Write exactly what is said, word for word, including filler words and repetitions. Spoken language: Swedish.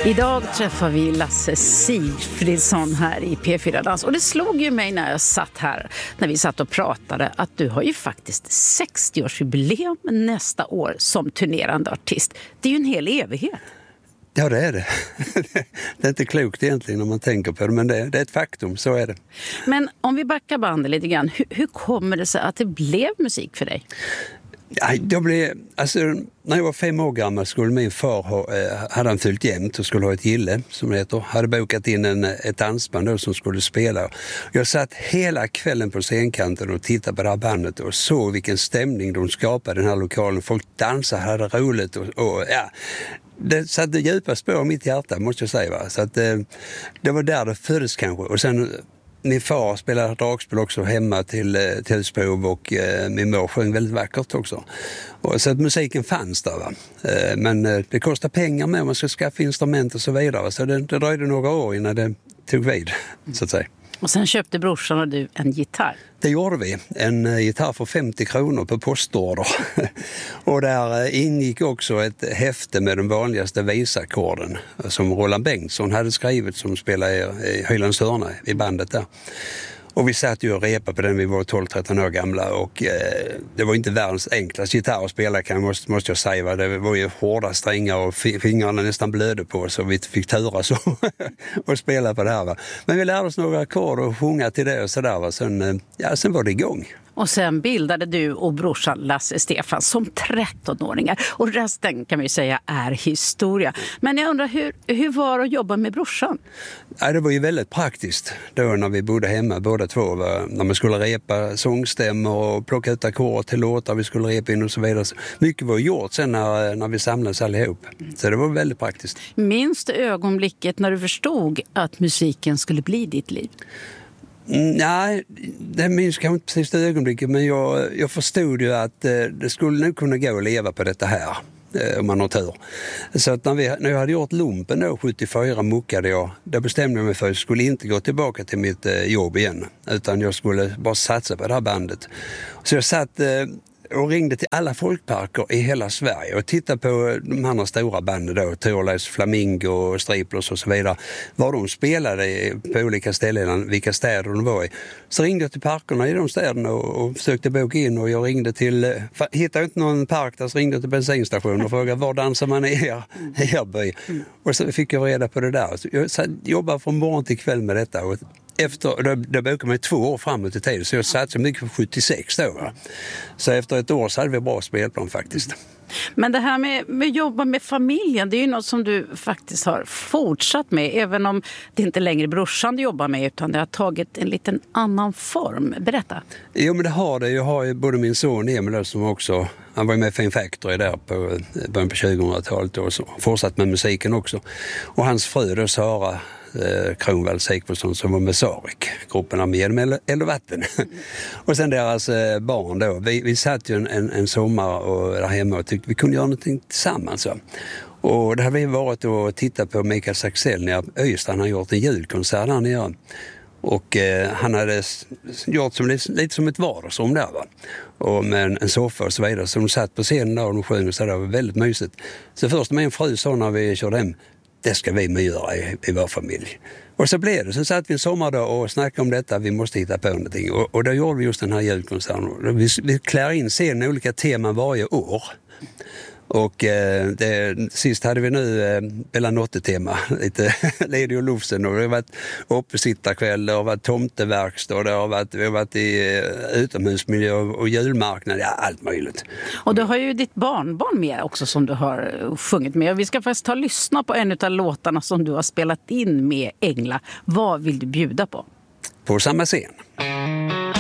Idag träffar vi Lasse Sigfridsson här i P fyra Dans. Och det slog ju mig när jag satt här, när vi satt och pratade, att du har ju faktiskt sextioårsjubileum nästa år som turnerande artist. Det är ju en hel evighet. Ja, det är det. Det är inte klokt egentligen när man tänker på det, men det, det är ett faktum, så är det. Men om vi backar bandet lite grann, hur, hur kommer det sig att det blev musik för dig? Ja, jag blev, alltså, när jag var fem år gammal skulle min far ha, eh, hade han fyllt jämt och skulle ha ett gille, som det heter. Hade bokat in en, ett dansband då som skulle spela. Jag satt hela kvällen på scenkanten och tittade på det här bandet och såg vilken stämning de skapade i den här lokalen. Folk dansade, hade roligt och, och ja... Det satte djupa spår i mitt hjärta, måste jag säga. Va? Så att, eh, det var där det föddes kanske. Och sen, min far spelade dragspel också hemma till, till husbehov och eh, min mor sjöng väldigt vackert också. Och, så att musiken fanns där. Va? Eh, men eh, det kostar pengar med om man ska skaffa instrument och så vidare. Va? Så det, det dröjde några år innan det tog vid, så att säga. Och sen köpte brorsan och du en gitarr. Det gjorde vi. En uh, gitarr för femtio kronor på postorder. Och där uh, ingick också ett häfte med de vanligaste visackorden uh, som Roland Bengtsson hade skrivit, som spelade i, i Höjlands hörna i bandet där. Och vi satt ju och repade på den, vi var tolv tretton år gamla och eh, det var inte världens enklaste gitarr att spela, kan, måste, måste jag säga. Va? Det var ju hårda strängar och fingrarna nästan blödde på, så vi fick tura så och spela på det här. Va? Men vi lärde oss några ackord och sjunga till det och sådär. Va? Sen, eh, ja, sen var det igång. Och sen bildade du och brorsan Lasse Stefan som trettonåringar. Och resten kan vi säga är historia. Men jag undrar, hur, hur var det att jobba med brorsan? Ja, det var ju väldigt praktiskt då när vi bodde hemma båda två. Va? När man skulle repa sångstämmor och plocka ut ackord till låtar vi skulle repa in och så vidare. Mycket var gjort sen när, när vi samlades allihop. Så det var väldigt praktiskt. Minns du ögonblicket när du förstod att musiken skulle bli ditt liv? Nej, det minns kanske inte precis det ögonblicket, men jag, jag förstod ju att eh, det skulle nog kunna gå att leva på detta här, eh, om man har tur. Så att när, vi, när jag hade gjort lumpen då, sjuttiofyra, muckade jag, då bestämde jag mig för att jag skulle inte gå tillbaka till mitt eh, jobb igen, utan jag skulle bara satsa på det här bandet. Så jag satt... Eh, och ringde till alla folkparker i hela Sverige och tittade på de andra stora banden då, Thorleifs, Flamingo, Striplers och så vidare, var de spelade på olika ställen, vilka städer de var i. Så ringde jag till parkerna i de städerna och, och försökte boka in, och jag ringde till, hittade inte någon park där, så ringde jag till bensinstationen och frågade var dansar man i er, i er by. Och så fick jag reda på det där. Så jag så jobbade från morgon till kväll med detta, och efter, då, då bokade man två år framåt i tid, så jag satt så mycket på sjuttiosex då. Va? Så efter ett år så hade vi bra spelplan faktiskt. Men det här med, med att jobba med familjen, det är ju något som du faktiskt har fortsatt med, även om det inte längre brorsan du jobbar med, utan det har tagit en liten annan form. Berätta. Jo, men det har det. Jag har ju både min son Emil som också, han var med i Fame Factory där på början på tjugohundratalet och så fortsatt med musiken också. Och hans fru då, Sara eh, Kronwall Sigfridsson, som var med Sarek, grupperna med eller vatten. Och sen deras eh, barn då. Vi, vi satt ju en, en, en sommar och där hemma och tyckte vi kunde göra någonting tillsammans. Så. Och det hade vi varit och tittat på Mikael Saxell när Östrand har gjort en julkonsert där nere. Och eh, han hade gjort som, lite, lite som ett vardagsrum där, va? Och med en, en soffa och så vidare. Så de satt på scenen där och de sjöng och så där, det var väldigt mysigt. Så först min fru sa när vi körde hem, det ska vi med göra i, i vår familj. Och så blev det. Så satt vi en sommardag och snackade om detta, vi måste hitta på någonting. Och, och då gjorde vi just den här julkonserten. Vi, vi klär in scenen olika teman varje år. Och eh, det, sist hade vi nu eh, Belanotte-tema, lite Lady och Lufsen, och det har varit uppesittarkväll, det har varit tomteverkstad, det har varit, vi har varit i eh, utomhusmiljö och julmarknad, ja, allt möjligt. Och du har ju ditt barnbarn med också som du har sjungit med, och vi ska faktiskt ta och lyssna på en av låtarna som du har spelat in med Engla. Vad vill du bjuda på? På samma scen.